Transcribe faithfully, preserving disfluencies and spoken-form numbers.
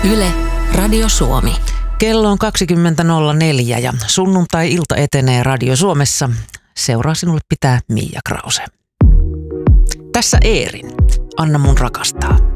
Yle, Radio Suomi. Kello on kaksikymmentä nolla neljä ja sunnuntai-ilta etenee Radio Suomessa. Seuraa sinulle pitää Miia Krause. Tässä Eerin. Anna mun rakastaa.